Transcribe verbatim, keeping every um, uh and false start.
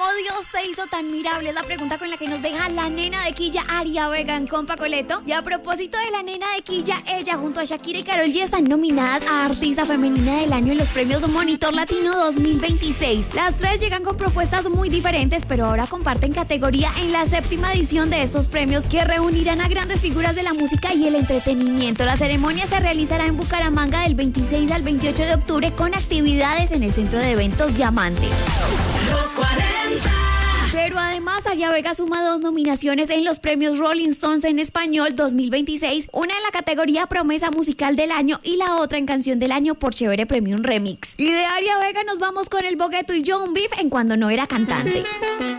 Dios se hizo tan mirable? Es la pregunta con la que nos deja la nena de Quilla, Aria Vega, en Compa Coleto. Y a propósito de la nena de Quilla, ella junto a Shakira y Karol G están nominadas a Artista Femenina del Año en los premios Monitor Latino dos mil veintiséis. Las tres llegan con propuestas muy diferentes, pero ahora comparten categoría en la séptima edición de estos premios que reunirán a grandes figuras de la música y el entretenimiento. La ceremonia se realizará en Bucaramanga del veintiséis al veintiocho de octubre con actividades en el Centro de Eventos Diamante. Los cuarenta. Pero además, Aria Vega suma dos nominaciones en los premios Rolling Stones en español dos mil veintiséis, una en la categoría Promesa Musical del Año y la otra en Canción del Año por Chévere Premium Remix. Y de Aria Vega nos vamos con El Bogueto y John Beef en Cuando no era cantante.